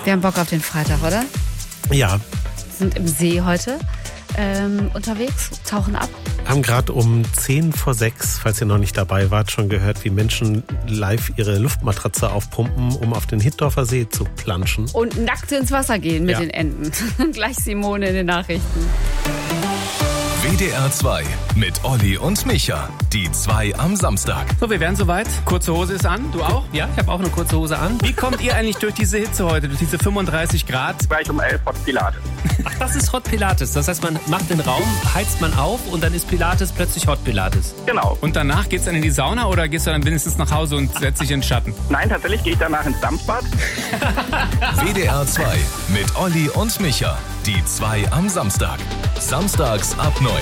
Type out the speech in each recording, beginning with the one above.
Wir haben Bock auf den Freitag, oder? Ja. Sind im See heute unterwegs, tauchen ab. Haben gerade um 5:10, falls ihr noch nicht dabei wart, schon gehört, wie Menschen live ihre Luftmatratze aufpumpen, um auf den Hittorfer See zu planschen. Und nackt ins Wasser gehen mit den Enten. Gleich Simone in den Nachrichten. WDR 2 mit Olli und Micha. Die 2 am Samstag. So, wir wären soweit. Kurze Hose ist an. Du auch? Ja, ich habe auch eine kurze Hose an. Wie kommt ihr eigentlich durch diese Hitze heute, durch diese 35 Grad? Gleich um 11 Hot Pilates. Ach, das ist Hot Pilates. Das heißt, man macht den Raum, heizt man auf und dann ist Pilates plötzlich Hot Pilates. Genau. Und danach geht's dann in die Sauna oder gehst du dann wenigstens nach Hause und setzt dich in den Schatten? Nein, tatsächlich gehe ich danach ins Dampfbad. WDR 2 mit Olli und Micha. Die 2 am Samstag. Samstags ab 9.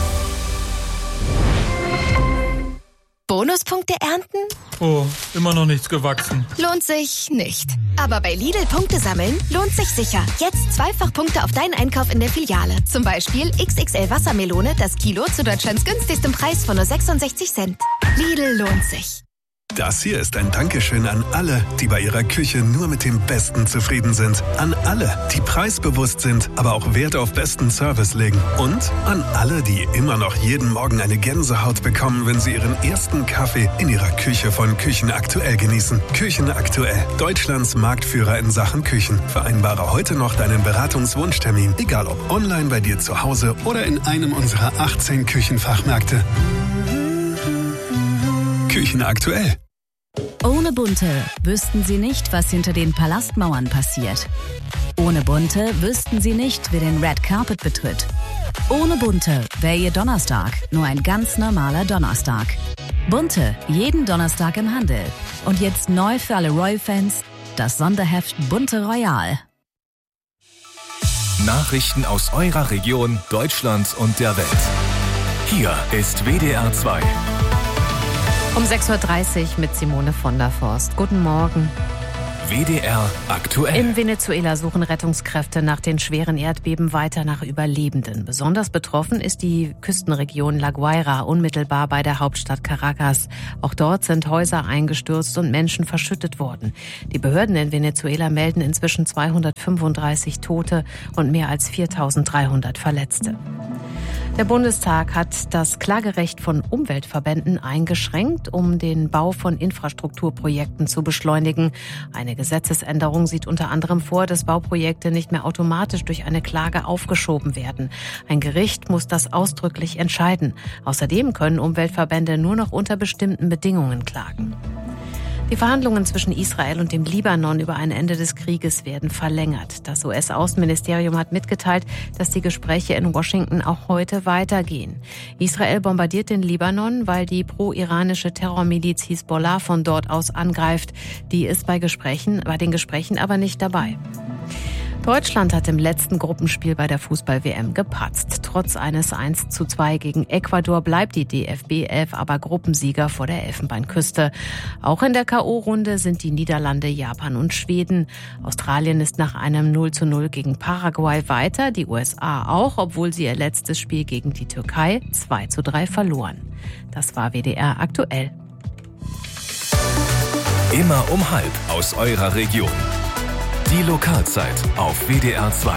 Bonuspunkte ernten? Oh, immer noch nichts gewachsen. Lohnt sich nicht. Aber bei Lidl Punkte sammeln lohnt sich sicher. Jetzt Zweifachpunkte auf deinen Einkauf in der Filiale. Zum Beispiel XXL Wassermelone, das Kilo zu Deutschlands günstigstem Preis von nur 66 Cent. Lidl lohnt sich. Das hier ist ein Dankeschön an alle, die bei ihrer Küche nur mit dem Besten zufrieden sind. An alle, die preisbewusst sind, aber auch Wert auf besten Service legen. Und an alle, die immer noch jeden Morgen eine Gänsehaut bekommen, wenn sie ihren ersten Kaffee in ihrer Küche von Küchen Aktuell genießen. Küchen Aktuell, Deutschlands Marktführer in Sachen Küchen. Vereinbare heute noch deinen Beratungswunschtermin, egal ob online bei dir zu Hause oder in einem unserer 18 Küchenfachmärkte. Küchen Aktuell. Ohne Bunte wüssten Sie nicht, was hinter den Palastmauern passiert. Ohne Bunte wüssten Sie nicht, wer den Red Carpet betritt. Ohne Bunte wäre Ihr Donnerstag nur ein ganz normaler Donnerstag. Bunte, jeden Donnerstag im Handel. Und jetzt neu für alle Royal-Fans, das Sonderheft Bunte Royal. Nachrichten aus eurer Region, Deutschland und der Welt. Hier ist WDR 2. Um 6:30 Uhr mit Simone von der Forst. Guten Morgen. WDR aktuell. In Venezuela suchen Rettungskräfte nach den schweren Erdbeben weiter nach Überlebenden. Besonders betroffen ist die Küstenregion La Guaira, unmittelbar bei der Hauptstadt Caracas. Auch dort sind Häuser eingestürzt und Menschen verschüttet worden. Die Behörden in Venezuela melden inzwischen 235 Tote und mehr als 4.300 Verletzte. Der Bundestag hat das Klagerecht von Umweltverbänden eingeschränkt, um den Bau von Infrastrukturprojekten zu beschleunigen. Eine Gesetzesänderung sieht unter anderem vor, dass Bauprojekte nicht mehr automatisch durch eine Klage aufgeschoben werden. Ein Gericht muss das ausdrücklich entscheiden. Außerdem können Umweltverbände nur noch unter bestimmten Bedingungen klagen. Die Verhandlungen zwischen Israel und dem Libanon über ein Ende des Krieges werden verlängert. Das US-Außenministerium hat mitgeteilt, dass die Gespräche in Washington auch heute weitergehen. Israel bombardiert den Libanon, weil die pro-iranische Terrormiliz Hisbollah von dort aus angreift. Die ist bei den Gesprächen aber nicht dabei. Deutschland hat im letzten Gruppenspiel bei der Fußball-WM gepatzt. Trotz eines 1:2 gegen Ecuador bleibt die DFB-11 aber Gruppensieger vor der Elfenbeinküste. Auch in der K.O.-Runde sind die Niederlande, Japan und Schweden. Australien ist nach einem 0:0 gegen Paraguay weiter, die USA auch, obwohl sie ihr letztes Spiel gegen die Türkei 2:3 verloren. Das war WDR aktuell. Immer um 12 aus eurer Region. Die Lokalzeit auf WDR 2.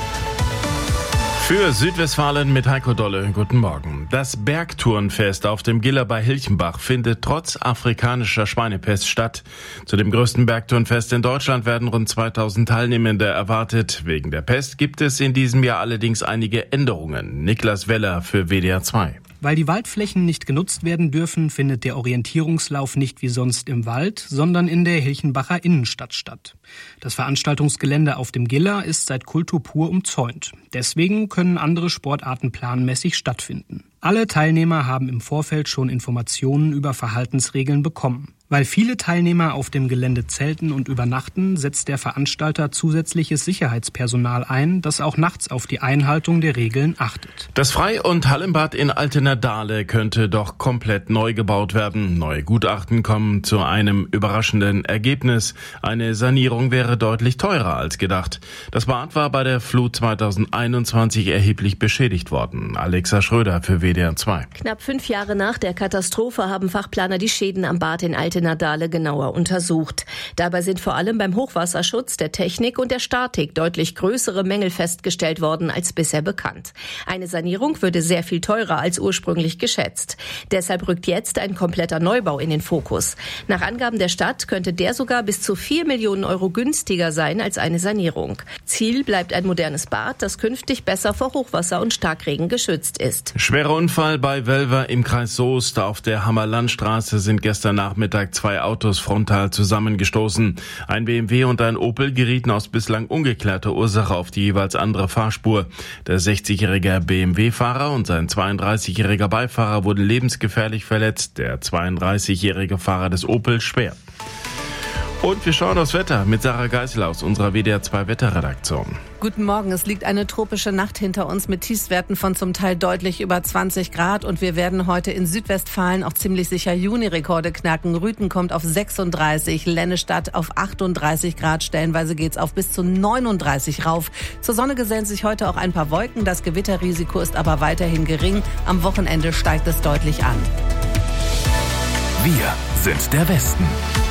Für Südwestfalen mit Heiko Dolle. Guten Morgen. Das Bergtourenfest auf dem Giller bei Hilchenbach findet trotz afrikanischer Schweinepest statt. Zu dem größten Bergtourenfest in Deutschland werden rund 2000 Teilnehmende erwartet. Wegen der Pest gibt es in diesem Jahr allerdings einige Änderungen. Niklas Weller für WDR 2. Weil die Waldflächen nicht genutzt werden dürfen, findet der Orientierungslauf nicht wie sonst im Wald, sondern in der Hilchenbacher Innenstadt statt. Das Veranstaltungsgelände auf dem Giller ist seit Kultur pur umzäunt. Deswegen können andere Sportarten planmäßig stattfinden. Alle Teilnehmer haben im Vorfeld schon Informationen über Verhaltensregeln bekommen. Weil viele Teilnehmer auf dem Gelände zelten und übernachten, setzt der Veranstalter zusätzliches Sicherheitspersonal ein, das auch nachts auf die Einhaltung der Regeln achtet. Das Frei- und Hallenbad in Altena-Dahle könnte doch komplett neu gebaut werden. Neue Gutachten kommen zu einem überraschenden Ergebnis. Eine Sanierung wäre deutlich teurer als gedacht. Das Bad war bei der Flut 2021 erheblich beschädigt worden. Alexa Schröder für WDR 2. Knapp 5 Jahre nach der Katastrophe haben Fachplaner die Schäden am Bad in Altena Nadale genauer untersucht. Dabei sind vor allem beim Hochwasserschutz, der Technik und der Statik deutlich größere Mängel festgestellt worden als bisher bekannt. Eine Sanierung würde sehr viel teurer als ursprünglich geschätzt. Deshalb rückt jetzt ein kompletter Neubau in den Fokus. Nach Angaben der Stadt könnte der sogar bis zu 4 Millionen Euro günstiger sein als eine Sanierung. Ziel bleibt ein modernes Bad, das künftig besser vor Hochwasser und Starkregen geschützt ist. Schwerer Unfall bei Welver im Kreis Soest. Auf der Hammerlandstraße sind gestern Nachmittag 2 Autos frontal zusammengestoßen. Ein BMW und ein Opel gerieten aus bislang ungeklärter Ursache auf die jeweils andere Fahrspur. Der 60-jährige BMW-Fahrer und sein 32-jähriger Beifahrer wurden lebensgefährlich verletzt. Der 32-jährige Fahrer des Opel schwer. Und wir schauen aufs Wetter mit Sarah Geisel aus unserer WDR 2 Wetterredaktion. Guten Morgen, es liegt eine tropische Nacht hinter uns mit Tiefstwerten von zum Teil deutlich über 20 Grad und wir werden heute in Südwestfalen auch ziemlich sicher Juni-Rekorde knacken. Rüthen kommt auf 36, Lennestadt auf 38 Grad, stellenweise geht's auf bis zu 39 rauf. Zur Sonne gesellen sich heute auch ein paar Wolken, das Gewitterrisiko ist aber weiterhin gering. Am Wochenende steigt es deutlich an. Wir sind der Westen.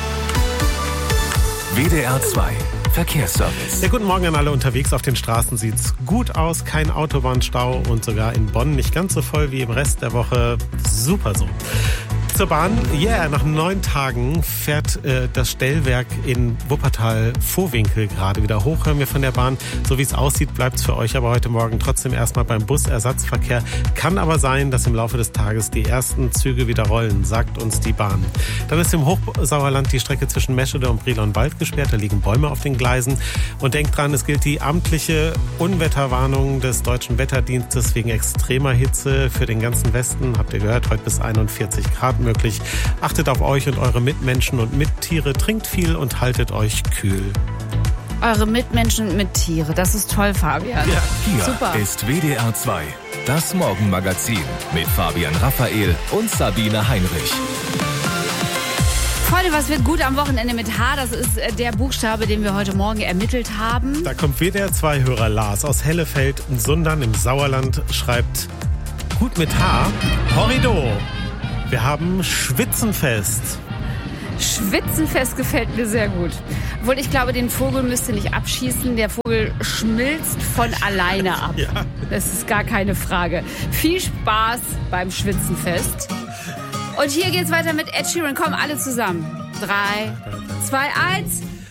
WDR 2 Verkehrsservice. Ja, guten Morgen an alle unterwegs. Auf den Straßen sieht's gut aus. Kein Autobahnstau und sogar in Bonn nicht ganz so voll wie im Rest der Woche. Super so. Zur Bahn. Nach 9 Tagen fährt das Stellwerk in Wuppertal-Vohwinkel gerade wieder hoch. Hören wir von der Bahn. So wie es aussieht, bleibt es für euch aber heute Morgen trotzdem erstmal beim Busersatzverkehr. Kann aber sein, dass im Laufe des Tages die ersten Züge wieder rollen, sagt uns die Bahn. Dann ist im Hochsauerland die Strecke zwischen Meschede und Brilon-Wald gesperrt. Da liegen Bäume auf den Gleisen. Und denkt dran, es gilt die amtliche Unwetterwarnung des Deutschen Wetterdienstes wegen extremer Hitze für den ganzen Westen. Habt ihr gehört, heute bis 41 Grad möglich. Achtet auf euch und eure Mitmenschen und Mittiere, trinkt viel und haltet euch kühl. Eure Mitmenschen und Mittiere, das ist toll, Fabian. Ja, hier super. Ist WDR 2, das Morgenmagazin mit Fabian Raphael und Sabine Heinrich. Freunde, was wird gut am Wochenende mit H? Das ist der Buchstabe, den wir heute Morgen ermittelt haben. Da kommt WDR 2-Hörer Lars aus Hellefeld-Sundern im Sauerland, schreibt gut mit H. Horrido. Wir haben Schwitzenfest. Schwitzenfest gefällt mir sehr gut. Obwohl ich glaube, den Vogel müsst ihr nicht abschießen. Der Vogel schmilzt von alleine ab. Ja. Das ist gar keine Frage. Viel Spaß beim Schwitzenfest. Und hier geht's weiter mit Ed Sheeran. Kommen alle zusammen. 3, 2, 1...